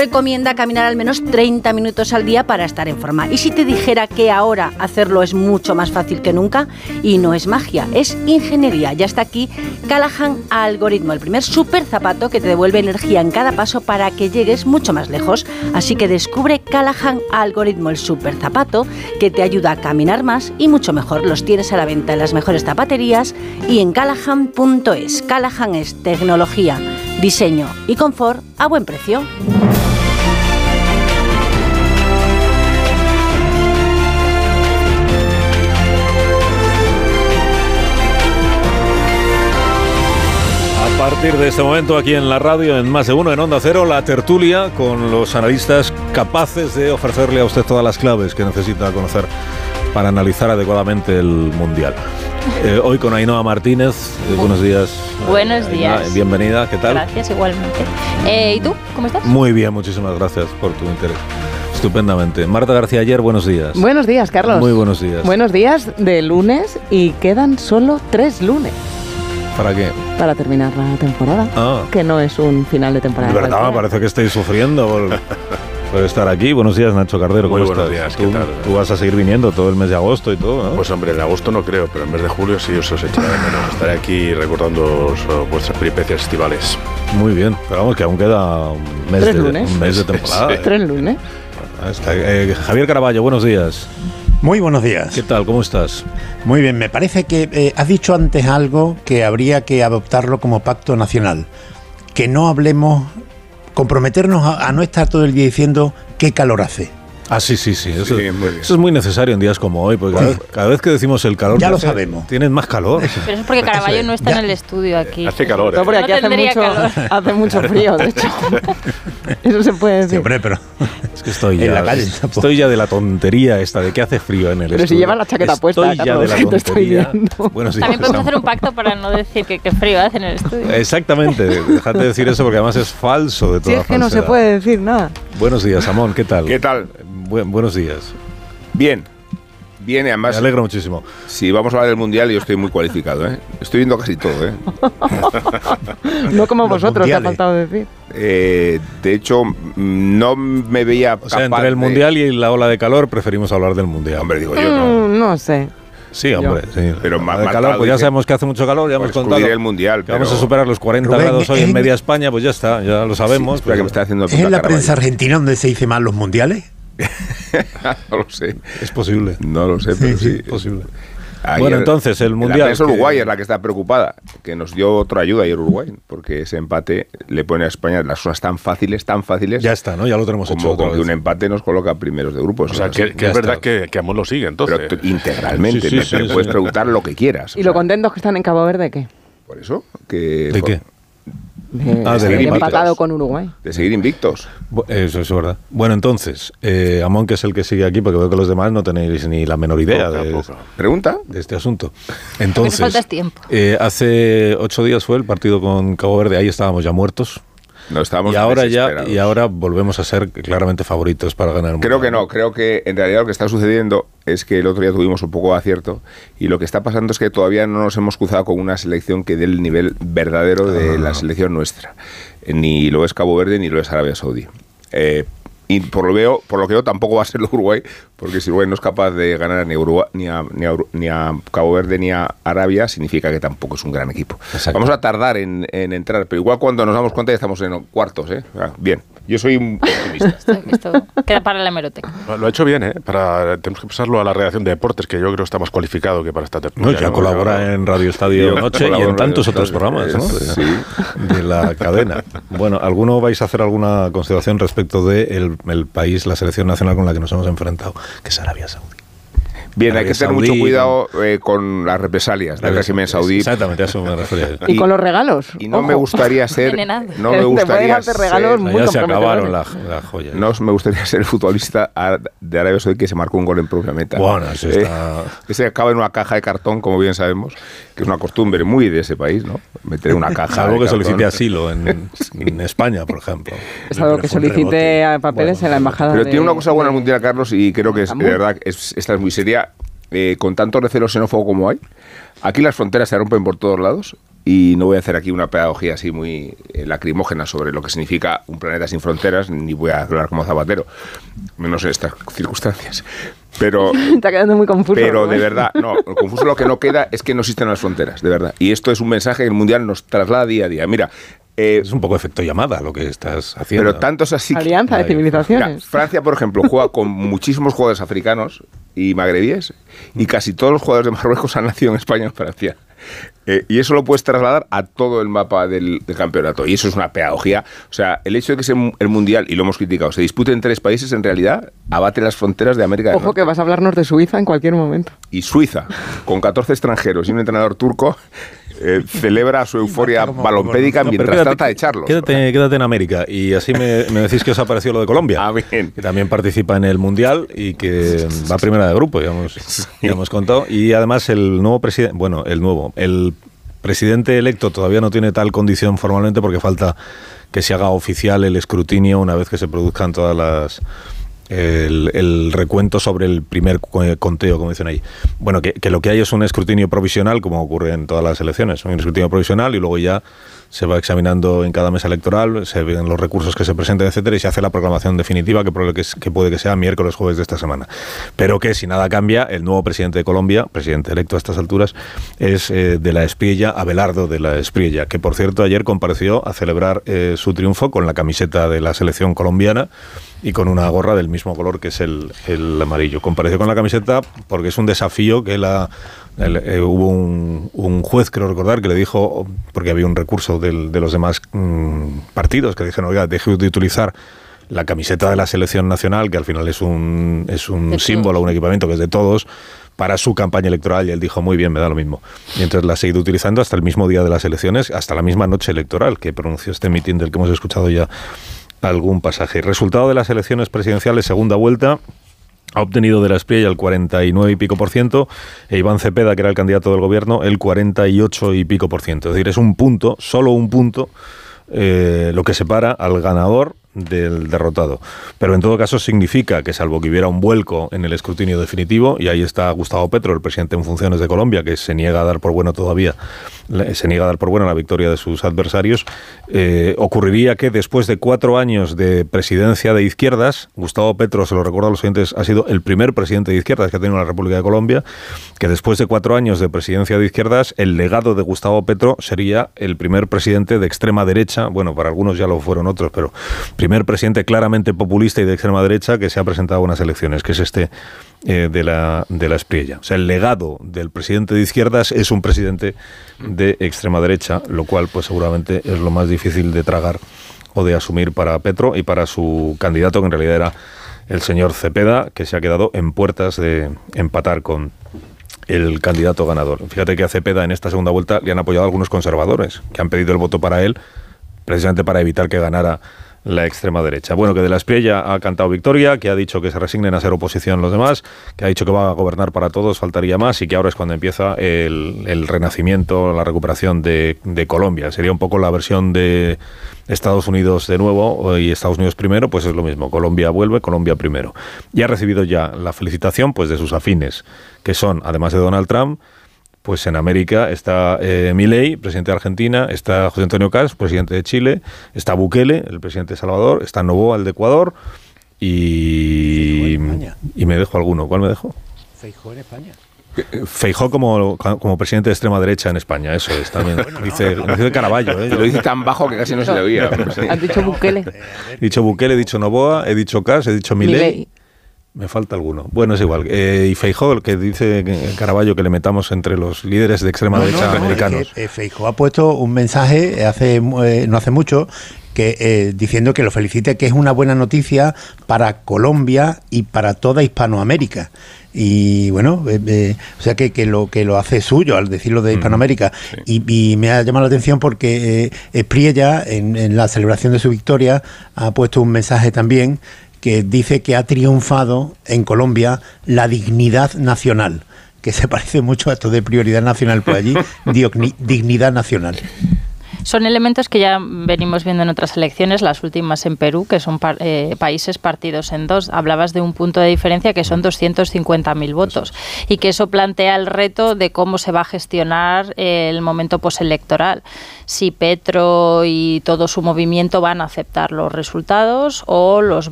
recomienda caminar al menos 30 minutos al día para estar en forma. Y si te dijera que ahora hacerlo es mucho más fácil que nunca, y no es magia, es ingeniería. Ya está aquí Callahan Algoritmo, el primer super zapato que te devuelve energía en cada paso para que llegues mucho más lejos. Así que descubre Callahan Algoritmo, el super zapato que te ayuda a caminar más y mucho mejor. Los tienes a la venta en las mejores zapaterías y en callahan.es. Callahan es tecnología, diseño y confort a buen precio. A partir de este momento, aquí en la radio, en Más de Uno, en Onda Cero, la tertulia con los analistas capaces de ofrecerle a usted todas las claves que necesita conocer para analizar adecuadamente el Mundial. Hoy con Ainhoa Martínez. Buenos días. Buenos días. Ainhoa, bienvenida, ¿qué tal? Gracias, igualmente. ¿Y tú? ¿Cómo estás? Muy bien, muchísimas gracias por tu interés. Estupendamente. Marta García Ayer, buenos días. Buenos días, Carlos. Muy buenos días. Buenos días de lunes y quedan solo 3 lunes. ¿Para qué? Para terminar la temporada. Que no es un final de temporada. De verdad, parece que estáis sufriendo por estar aquí. Buenos días, Nacho Cardero. Muy ¿Cómo buenos estás? días, ¿qué tal? Tú vas a seguir viniendo todo el mes de agosto y todo, ¿no? Pues hombre, en agosto no creo, pero en el mes de julio sí os echaré de menos. Estaré aquí recordando vuestras peripecias estivales. Muy bien, pero vamos, que aún queda un mes de temporada. Sí. 3 lunes. Javier Caraballo, buenos días. Muy buenos días. ¿Qué tal? ¿Cómo estás? Muy bien, me parece que has dicho antes algo que habría que adoptarlo como pacto nacional. Que no hablemos, comprometernos a no estar todo el día diciendo qué calor hace. Ah, sí. Eso es muy necesario en días como hoy, porque cada vez que decimos el calor, ya lo sabemos. Tienen más calor. Pero eso es porque Caraballo no está en el estudio aquí. Hace calor. No, porque aquí hace mucho frío, de hecho. Eso se puede decir. Sí, hombre, pero es que estoy en ya, la calle, estoy ya de la tontería esta de que hace frío en el estudio. Pero si llevas la chaqueta puesta, estoy ya de la que te estoy tontería. viendo. Buenos días, También podemos Amón. hacer un pacto para no decir que frío hace en el estudio. Exactamente, dejad de decir eso porque además es falso de Si toda es que no se falsedad. puede decir nada. Buenos días, Amón, ¿qué tal? ¿Qué tal? Buenos días. Bien, y además... Me alegro muchísimo. Si vamos a hablar del Mundial, yo estoy muy cualificado, ¿eh? Estoy viendo casi todo, ¿eh? No como Los vosotros, te ha mundiales. faltado decir. De hecho, no me veía O sea, capaz entre el Mundial y la ola de calor preferimos hablar del Mundial. Hombre, digo yo, no. No sé. Sí, hombre, sí. Pero La más de calor, pues ya sabemos que hace mucho calor, ya hemos contado. el Mundial, Que vamos pero- a superar los 40 Rubén, grados hoy en media España, pues ya está, ya lo sabemos. Espera, que me está haciendo ¿es en la prensa argentina donde se dice mal los mundiales? No lo sé. Es posible. No lo sé, pero sí. Es posible. Ayer, Bueno, entonces, el Mundial, La prensa que- Uruguay es la que está preocupada, que nos dio otra ayuda ayer Uruguay, porque ese empate le pone a España las cosas tan fáciles, Ya está, ¿no? Ya lo tenemos hecho como otra con que vez. un empate nos coloca primeros de grupos. O sea, que ya es verdad está. que Amón lo sigue, entonces. pero integralmente, Sí, me sí, puedes sí. preguntar lo que quieras. ¿Y lo contentos que están en Cabo Verde qué? Por eso, que ¿De qué? De Ah, del haber empate. empatado con Uruguay. de seguir invictos. Eso es verdad. Bueno, entonces, Amón, que es el que sigue aquí, porque veo que los demás no tenéis ni la menor idea Poca. ¿Pregunta? de este asunto. Nos Entonces, falta tiempo. hace 8 días fue el partido con Cabo Verde, ahí estábamos ya muertos. No estábamos Y ahora desesperados. volvemos a ser claramente favoritos para ganar el Creo Mundial. que no, creo que en realidad lo que está sucediendo es que el otro día tuvimos un poco de acierto y lo que está pasando es que todavía no nos hemos cruzado con una selección que dé el nivel verdadero de la selección nuestra. Ni lo es Cabo Verde ni lo es Arabia Saudí. Y por lo que veo tampoco va a ser Uruguay, porque si Uruguay no es capaz de ganar ni a Uruguay, ni a Cabo Verde ni a Arabia, significa que tampoco es un gran equipo. Exacto. Vamos a tardar en entrar, pero igual cuando nos damos cuenta ya estamos en cuartos, ¿eh? Bien, yo soy un optimista. Esto queda para la hemeroteca. Lo ha hecho bien, ¿eh? Tenemos que pasarlo a la redacción de deportes, que yo creo que está más cualificado que para esta No, tertulia. ya colabora en Radio Estadio Yo Noche y colaboro en en tantos Radio otros programas, ¿no? Sí. De la cadena. Bueno, ¿alguno vais a hacer alguna consideración respecto de el país, la selección nacional con la que nos hemos enfrentado, que es Arabia Saudí? Bien, hay que tener mucho Saudí, cuidado con las represalias del régimen saudí. Exactamente, a eso me refería. Y con los regalos. Y no Ojo. me gustaría ser. Envenenado. No Que me te gustaría pueden hacer regalos ser, muy Ya se acabaron comprometedores. la joya. no me gustaría ser el futbolista de Arabia Saudí que se marcó un gol en propia meta. Bueno, eso está... Ese acaba en una caja de cartón, como bien sabemos, que es una costumbre muy de ese país, ¿no? Meter una caja. Salvo de que cartón. solicite asilo en España, por ejemplo. Es algo que Pero fue un solicite rebote. a papeles Bueno, en la embajada. Pero de- tiene una cosa buena el Mundial, Carlos, y creo que es, de Estambul. verdad, esta es muy seria. Con tanto recelo xenófobo como hay, aquí las fronteras se rompen por todos lados y no voy a hacer aquí una pedagogía así muy lacrimógena sobre lo que significa un planeta sin fronteras, ni voy a hablar como Zapatero, menos en estas circunstancias. Pero está quedando muy confuso. Pero de verdad, no, lo confuso lo que no queda es que no existen las fronteras, de verdad. Y esto es un mensaje que el Mundial nos traslada día a día. Mira, es un poco efecto llamada lo que estás haciendo. Pero tanto es así. Alianza de civilizaciones. Mira, Francia, por ejemplo, juega con muchísimos jugadores africanos y magrebíes, y casi todos los jugadores de Marruecos han nacido en España o en Francia. Y eso lo puedes trasladar a todo el mapa del campeonato. Y eso es una pedagogía. O sea, el hecho de que el Mundial, y lo hemos criticado, se dispute en 3 países, en realidad abate las fronteras de América del Norte. Ojo que vas a hablarnos de Suiza en cualquier momento. Y Suiza, con 14 extranjeros y un entrenador turco, celebra su euforia balompédica mientras trata de echarlos. Quédate en América. Y así me decís que os ha parecido lo de Colombia. Bien. Que también participa en el Mundial y que va primera de grupo, ya hemos contado. Y además el nuevo presidente, el presidente electo todavía no tiene tal condición formalmente porque falta que se haga oficial el escrutinio una vez que se produzcan todas el recuento sobre el primer conteo, como dicen ahí. Bueno, que lo que hay es un escrutinio provisional, como ocurre en todas las elecciones, un escrutinio provisional y luego ya se va examinando en cada mesa electoral, se ven los recursos que se presenten, etcétera, y se hace la proclamación definitiva, que puede que sea miércoles, jueves de esta semana. Pero que, si nada cambia, el nuevo presidente de Colombia, presidente electo a estas alturas, es de la Espriella, Abelardo de la Espriella, que, por cierto, ayer compareció a celebrar su triunfo con la camiseta de la selección colombiana y con una gorra del mismo color que es el amarillo. Compareció con la camiseta porque es un desafío que hubo un juez, creo recordar, que le dijo, porque había un recurso de los demás partidos que dijeron, oiga, deje de utilizar la camiseta de la selección nacional, que al final es un símbolo, un equipamiento que es de todos, para su campaña electoral, y él dijo, muy bien, me da lo mismo. Y entonces la ha seguido utilizando hasta el mismo día de las elecciones, hasta la misma noche electoral, que pronunció este mitin del que hemos escuchado ya algún pasaje. El resultado de las elecciones presidenciales, segunda vuelta, ha obtenido de la Espriella el 49 y pico %, e Iván Cepeda, que era el candidato del gobierno, el 48 y pico %. Es decir, es un punto, solo un punto, lo que separa al ganador del derrotado. Pero en todo caso significa que, salvo que hubiera un vuelco en el escrutinio definitivo, y ahí está Gustavo Petro, el presidente en funciones de Colombia, que se niega a dar por bueno la victoria de sus adversarios, ocurriría que después de 4 años de presidencia de izquierdas, Gustavo Petro, se lo recuerdo a los oyentes, ha sido el primer presidente de izquierdas que ha tenido la República de Colombia, que después de 4 años de presidencia de izquierdas, el legado de Gustavo Petro sería el primer presidente de extrema derecha, bueno, para algunos ya lo fueron otros, pero primer presidente claramente populista y de extrema derecha que se ha presentado a unas elecciones, que es de la Espriella. O sea, el legado del presidente de izquierdas es un presidente de extrema derecha, lo cual pues seguramente es lo más difícil de tragar o de asumir para Petro y para su candidato, que en realidad era el señor Cepeda, que se ha quedado en puertas de empatar con el candidato ganador. Fíjate que a Cepeda en esta segunda vuelta le han apoyado algunos conservadores, que han pedido el voto para él, precisamente para evitar que ganara la extrema derecha. Bueno, que de la Espriella ha cantado victoria, que ha dicho que se resignen a ser oposición los demás, que ha dicho que va a gobernar para todos, faltaría más, y que ahora es cuando empieza el renacimiento, la recuperación de Colombia. Sería un poco la versión de Estados Unidos de nuevo y Estados Unidos primero, pues es lo mismo. Colombia vuelve, Colombia primero. Y ha recibido ya la felicitación pues de sus afines, que son, además de Donald Trump, pues en América está Milei, presidente de Argentina, está José Antonio Cast, presidente de Chile, está Bukele, el presidente de Salvador, está Noboa, el de Ecuador, y me dejo alguno. ¿Cuál me dejo? Feijóo en España. Feijóo como presidente de extrema derecha en España, eso es también. Bueno, dice Caraballo. Lo dice tan bajo que casi no se le oía. Has dicho Bukele. He dicho Bukele, he dicho Noboa, he dicho Cast, he dicho Milei. Me falta alguno. Bueno, es igual. Y Feijóo, el que dice Caraballo que le metamos entre los líderes de extrema derecha americanos. Feijóo ha puesto un mensaje no hace mucho diciendo que lo felicite, que es una buena noticia para Colombia y para toda Hispanoamérica. Y bueno, o sea que lo hace suyo al decirlo de Hispanoamérica. Sí. Y me ha llamado la atención porque Espriella, en la celebración de su victoria, ha puesto un mensaje también que dice que ha triunfado en Colombia la dignidad nacional, que se parece mucho a esto de prioridad nacional, por allí, dignidad nacional. Son elementos que ya venimos viendo en otras elecciones, las últimas en Perú, que son países partidos en dos. Hablabas de un punto de diferencia que son 250.000 votos y que eso plantea el reto de cómo se va a gestionar el momento postelectoral. Si Petro y todo su movimiento van a aceptar los resultados o los